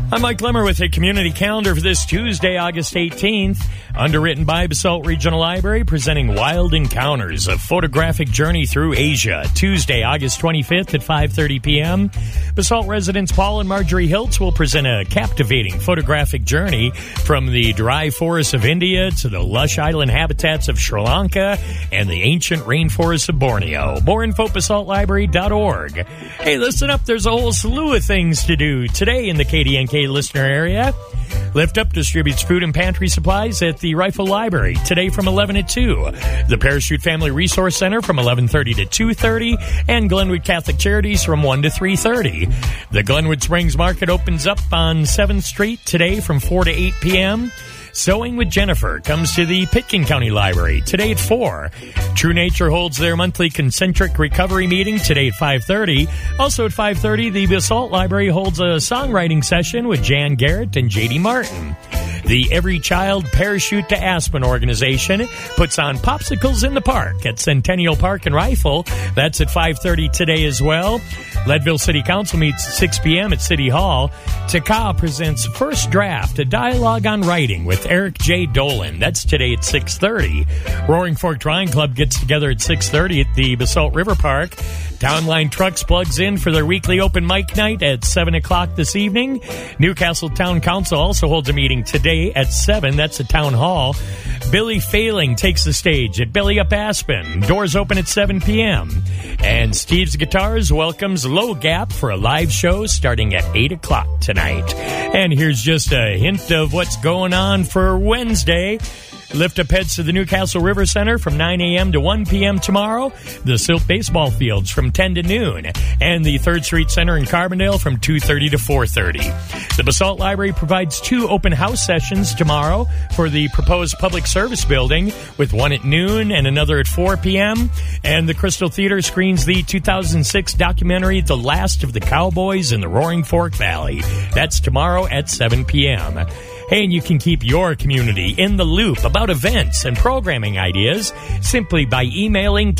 I'm Mike Lemmer with a community calendar for this Tuesday, August 18th. Underwritten by Basalt Regional Library, presenting Wild Encounters, a photographic journey through Asia. Tuesday, August 25th at 5:30 p.m. Basalt residents Paul and Marjorie Hiltz will present a captivating photographic journey from the dry forests of India to the lush island habitats of Sri Lanka and the ancient rainforests of Borneo. More info at basaltlibrary.org. Hey, listen up. There's a whole slew of things to do today in the KDNK listener area. Lift Up distributes food and pantry supplies at the Rifle Library today from 11 to 2. The Parachute Family Resource Center from 11:30 to 2:30, and Glenwood Catholic Charities from 1 to 3:30. The Glenwood Springs Market opens up on 7th Street today from 4 to 8 p.m. Sewing with Jennifer comes to the Pitkin County Library today at 4. True Nature holds their monthly concentric recovery meeting today at 5:30. Also at 5:30, the Basalt Library holds a songwriting session with Jan Garrett and J.D. Martin. The Every Child Parachute to Aspen organization puts on Popsicles in the Park at Centennial Park and Rifle. That's at 5:30 today as well. Leadville City Council meets at 6 p.m. at City Hall. TACA presents First Draft, a dialogue on writing with Eric J. Dolan. That's today at 6:30. Roaring Fork Drawing Club gets together at 6:30 at the Basalt River Park. Downline Trucks plugs in for their weekly open mic night at 7 o'clock this evening. Newcastle Town Council also holds a meeting today at 7. That's at Town Hall. Billy Failing takes the stage at Billy Up Aspen. Doors open at 7 p.m. And Steve's Guitars welcomes Low Gap for a live show starting at 8 o'clock tonight. And here's just a hint of what's going on for Wednesday. Lift Up heads to the Newcastle River Center from 9 a.m. to 1 p.m. tomorrow. The Silt Baseball Fields from 10 to noon. And the 3rd Street Center in Carbondale from 2:30 to 4:30. The Basalt Library provides 2 open house sessions tomorrow for the proposed public service building, with one at noon and another at 4 p.m. And the Crystal Theater screens the 2006 documentary The Last of the Cowboys in the Roaring Fork Valley. That's tomorrow at 7 p.m. Hey, and you can keep your community in the loop about events and programming ideas simply by emailing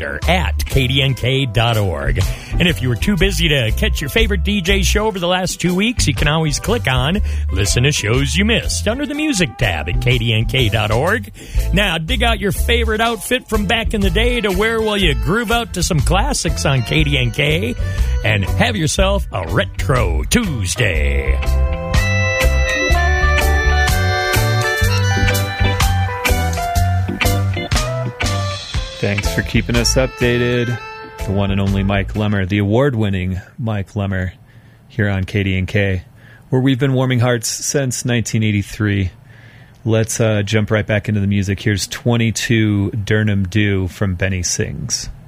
calendar@kdnk.org. And if you were too busy to catch your favorite DJ show over the last 2 weeks, you can always click on Listen to Shows You Missed under the Music tab at kdnk.org. Now, dig out your favorite outfit from back in the day to wear while you groove out to some classics on KDNK and have yourself a Retro Tuesday. Thanks for keeping us updated. The one and only Mike Lemmer, the award-winning Mike Lemmer, here on KDNK, where we've been warming hearts since 1983. Let's jump right back into the music. Here's 22 Durnham Dew from Benny Sings.